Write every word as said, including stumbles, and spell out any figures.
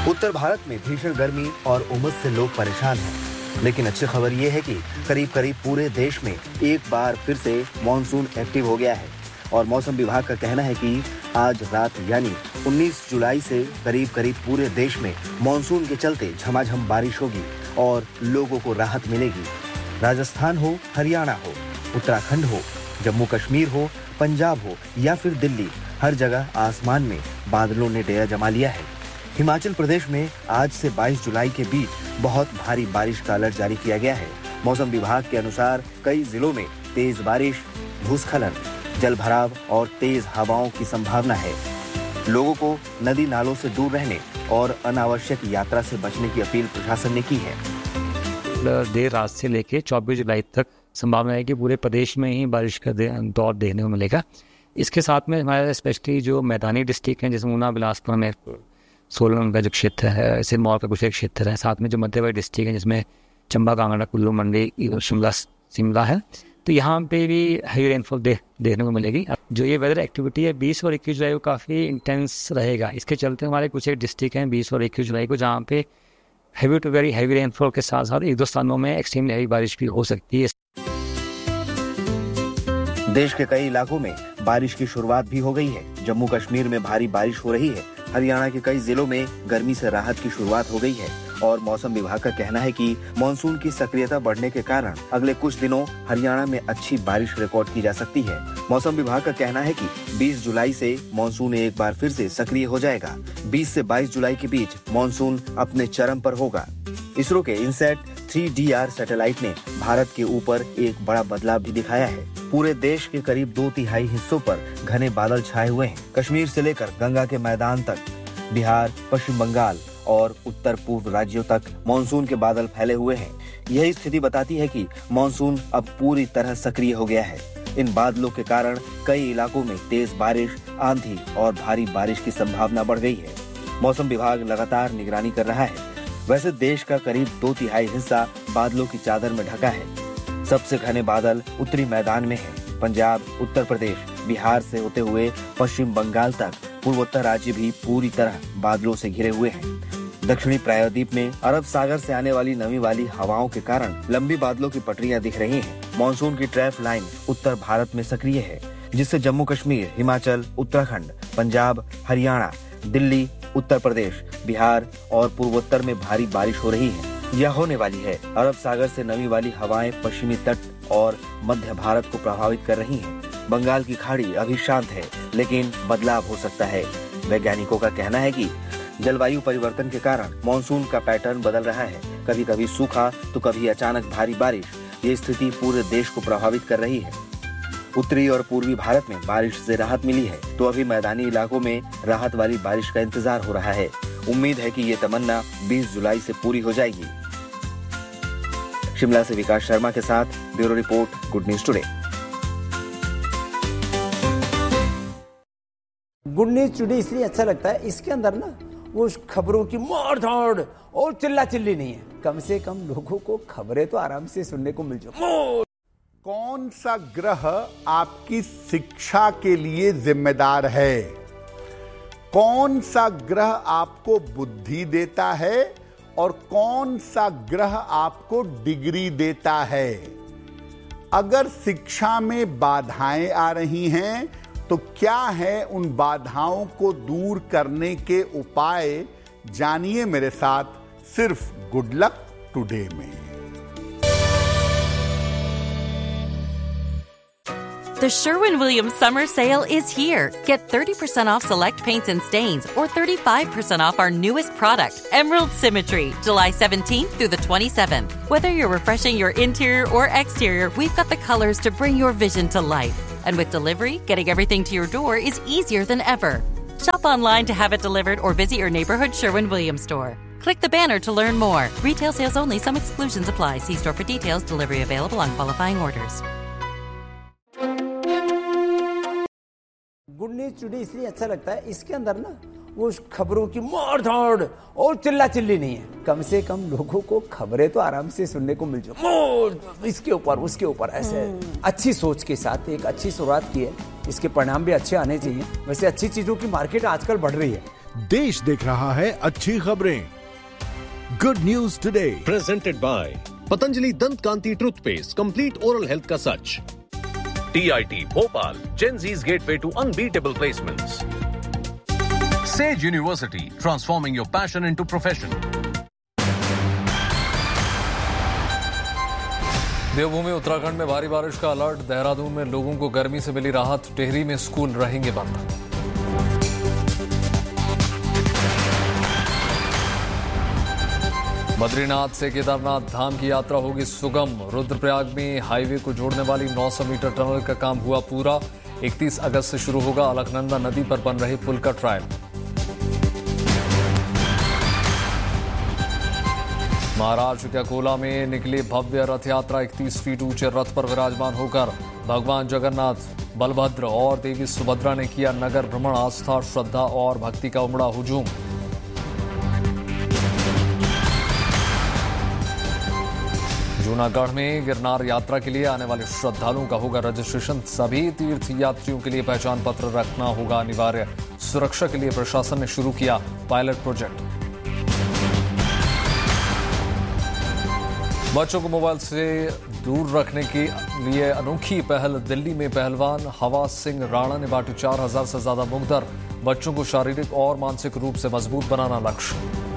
उत्तर भारत में भीषण गर्मी और उमस से लोग परेशान हैं, लेकिन अच्छी खबर ये है कि करीब करीब पूरे देश में एक बार फिर से मॉनसून एक्टिव हो गया है और मौसम विभाग का कहना है कि आज रात यानी उन्नीस जुलाई से करीब करीब पूरे देश में मॉनसून के चलते झमाझम बारिश होगी और लोगों को राहत मिलेगी। राजस्थान हो, हरियाणा हो, उत्तराखंड हो, जम्मू कश्मीर हो, पंजाब हो या फिर दिल्ली, हर जगह आसमान में बादलों ने डेरा जमा लिया है। हिमाचल प्रदेश में आज से बाईस जुलाई के बीच बहुत भारी बारिश का अलर्ट जारी किया गया है। मौसम विभाग के अनुसार कई जिलों में तेज बारिश, भूस्खलन, जल भराव और तेज हवाओं की संभावना है। लोगों को नदी नालों से दूर रहने और अनावश्यक यात्रा से बचने की अपील प्रशासन ने की है। देर रात से लेकर चौबीस जुलाई तक संभावना है कि पूरे प्रदेश में ही बारिश का दौर देखने को मिलेगा। इसके साथ में हमारे स्पेशली जो मैदानी डिस्ट्रिक्ट हैं, जैसे ऊना, बिलासपुर में सोलन का जो क्षेत्र है, सिरमौर का कुछ एक क्षेत्र है, साथ में जो मध्यवर्ती डिस्ट्रिक्ट है जिसमें चंबा, कांगड़ा, कुल्लू, मंडी, शिमला शिमला है, तो यहाँ पे भी हैवी रेनफॉल दे, देखने को मिलेगी। जो ये वेदर एक्टिविटी है बीस और इक्कीस जुलाई को काफ़ी इंटेंस रहेगा। इसके चलते हमारे कुछ एक डिस्ट्रिक्ट हैं बीस और इक्कीस जुलाई को जहाँ पे heavy to very heavy rainfall के साथ साथ एक दो स्थानों में एक्सट्रीमली हैवी बारिश भी हो सकती है। देश के कई इलाकों में बारिश की शुरुआत भी हो गई है। जम्मू कश्मीर में भारी बारिश हो रही है। हरियाणा के कई जिलों में गर्मी से राहत की शुरुआत हो गई है और मौसम विभाग का कहना है कि मानसून की सक्रियता बढ़ने के कारण अगले कुछ दिनों हरियाणा में अच्छी बारिश रिकॉर्ड की जा सकती है। मौसम विभाग का कहना है कि बीस जुलाई से मानसून एक बार फिर से सक्रिय हो जाएगा। बीस से बाईस जुलाई के बीच मानसून अपने चरम पर होगा। इसरो के INSAT three D R satellite ने भारत के ऊपर एक बड़ा बदलाव भी दिखाया है। पूरे देश के करीब दो तिहाई हिस्सों पर घने बादल छाए हुए हैं। कश्मीर से लेकर गंगा के मैदान तक, बिहार, पश्चिम बंगाल और उत्तर पूर्व राज्यों तक मानसून के बादल फैले हुए हैं। यही स्थिति बताती है कि मानसून अब पूरी तरह सक्रिय हो गया है। इन बादलों के कारण कई इलाकों में तेज बारिश, आंधी और भारी बारिश की संभावना बढ़ गई है। मौसम विभाग लगातार निगरानी कर रहा है। वैसे देश का करीब दो तिहाई हिस्सा बादलों की चादर में ढका है। सबसे घने बादल उत्तरी मैदान में हैं। पंजाब, उत्तर प्रदेश, बिहार से होते हुए पश्चिम बंगाल तक पूर्वोत्तर राज्य भी पूरी तरह बादलों से घिरे हुए हैं। दक्षिणी प्रायद्वीप में अरब सागर से आने वाली नमी वाली हवाओं के कारण लंबी बादलों की पटरियां दिख रही हैं। मानसून की ट्रैफ लाइन उत्तर भारत में सक्रिय है, जिससे जम्मू कश्मीर, हिमाचल, उत्तराखंड, पंजाब, हरियाणा, दिल्ली, उत्तर प्रदेश, बिहार और पूर्वोत्तर में भारी बारिश हो रही है। यह होने वाली है। अरब सागर से नमी वाली हवाएं पश्चिमी तट और मध्य भारत को प्रभावित कर रही हैं। बंगाल की खाड़ी अभी शांत है, लेकिन बदलाव हो सकता है। वैज्ञानिकों का कहना है कि जलवायु परिवर्तन के कारण मानसून का पैटर्न बदल रहा है। कभी कभी सूखा तो कभी अचानक भारी बारिश। ये स्थिति पूरे देश को प्रभावित कर रही है। उत्तरी और पूर्वी भारत में बारिश से राहत मिली है, तो अभी मैदानी इलाकों में राहत वाली बारिश का इंतजार हो रहा है। उम्मीद है कि ये तमन्ना बीस जुलाई से पूरी हो जाएगी। शिमला से विकास शर्मा के साथ bureau report, good news today. Good news today इसलिए अच्छा लगता है, इसके अंदर ना वो खबरों की मार धाड़ और चिल्ला चिल्ली नहीं है। कम से कम लोगों को खबरें तो आराम से सुनने को मिल जाए। कौन सा ग्रह आपकी शिक्षा के लिए जिम्मेदार है? कौन सा ग्रह आपको बुद्धि देता है और कौन सा ग्रह आपको डिग्री देता है? अगर शिक्षा में बाधाएं आ रही हैं तो क्या है उन बाधाओं को दूर करने के उपाय? जानिए मेरे साथ सिर्फ गुड लक टुडे में। The Sherwin-Williams Summer Sale is here. Get thirty percent off select paints and stains or thirty-five percent off our newest product, Emerald Symmetry, July seventeenth through the twenty-seventh. Whether you're refreshing your interior or exterior, we've got the colors to bring your vision to life. And with delivery, getting everything to your door is easier than ever. Shop online to have it delivered or visit your neighborhood Sherwin-Williams store. Click the banner to learn more. Retail sales only. Some exclusions apply. See store for details. Delivery available on qualifying orders. Good news today इसलिए अच्छा लगता है, इसके अंदर ना वो खबरों की मार धाड़ और चिल्ला चिल्ली नहीं है। कम से कम लोगों को खबरें तो आराम से सुनने को मिल जाए। इसके ऊपर उसके ऊपर ऐसे अच्छी सोच के साथ एक अच्छी शुरुआत की है। इसके परिणाम भी अच्छे आने चाहिए। वैसे अच्छी चीजों की मार्केट आजकल बढ़ रही है, देश देख रहा है अच्छी खबरें। Good news today presented by Patanjali दंत कांति टूथपेस्ट, कंप्लीट ओरल हेल्थ का सच। T I T Bhopal, Gen Z's gateway to unbeatable placements. Sage University, transforming your passion into profession. देवभूमि उत्तराखंड में भारी बारिश का अलर्ट। देहरादून में लोगों को गर्मी से मिली राहत। टिहरी में स्कूल रहेंगे बंद। बद्रीनाथ से केदारनाथ धाम की यात्रा होगी सुगम। रुद्रप्रयाग में हाईवे को जोड़ने वाली नौ सौ मीटर टनल का काम हुआ पूरा। इकतीस अगस्त से शुरू होगा अलकनंदा नदी पर बन रहे पुल का ट्रायल। महाराष्ट्र के अकोला में निकले भव्य रथ यात्रा। इकतीस फीट ऊंचे रथ पर विराजमान होकर भगवान जगन्नाथ, बलभद्र और देवी सुभद्रा ने किया नगर भ्रमण। आस्था, श्रद्धा और भक्ति का उमड़ा हुजूम। जूनागढ़ में गिरनार यात्रा के लिए आने वाले श्रद्धालुओं का होगा रजिस्ट्रेशन। सभी तीर्थ यात्रियों के लिए पहचान पत्र रखना होगा अनिवार्य। सुरक्षा के लिए प्रशासन ने शुरू किया पायलट प्रोजेक्ट। बच्चों को मोबाइल से दूर रखने के लिए अनोखी पहल। दिल्ली में पहलवान हवा सिंह राणा ने बांटी चार हजार से ज्यादा मुग्दर। बच्चों को शारीरिक और मानसिक रूप से मजबूत बनाना लक्ष्य।